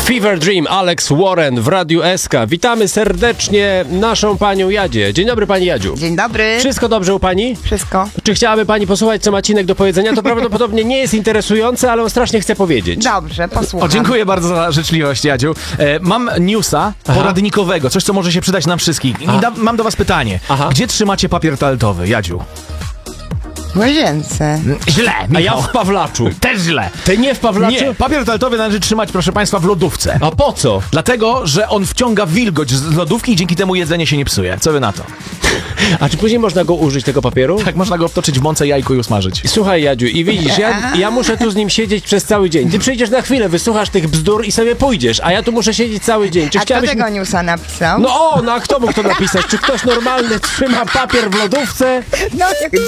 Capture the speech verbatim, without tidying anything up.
Fever Dream, Alex Warren w Radiu S K. Witamy serdecznie naszą panią Jadzie. Dzień dobry, pani Jadziu. Dzień dobry. Wszystko dobrze u pani? Wszystko. Czy chciałaby pani posłuchać, co Macinek do powiedzenia? To prawdopodobnie nie jest interesujące, ale on strasznie chce powiedzieć. Dobrze, posłucham. O, dziękuję bardzo za życzliwość, Jadziu. E, mam newsa Aha. poradnikowego, coś, co może się przydać nam wszystkim. I da, mam do was pytanie. Aha. Gdzie trzymacie papier toaletowy, Jadziu? W łazience. Źle, A ja Michał. w Pawlaczu. Też źle. Ty nie w Pawlaczu? Nie, papier toaletowy należy trzymać, proszę państwa, w lodówce. A po co? Dlatego, że on wciąga wilgoć z lodówki i dzięki temu jedzenie się nie psuje. Co wy na to? A czy później można go użyć, tego papieru? Tak można go wtoczyć w mące, jajko i usmażyć. Słuchaj, Jadziu, i widzisz, ja, ja muszę tu z nim siedzieć przez cały dzień. Ty przyjdziesz na chwilę, wysłuchasz tych bzdur i sobie pójdziesz, a ja tu muszę siedzieć cały dzień. Czy A kto chciałabyś... tego newsa napisał? No o, no a kto mógł to napisać? Czy ktoś normalny trzyma papier w lodówce? No, jak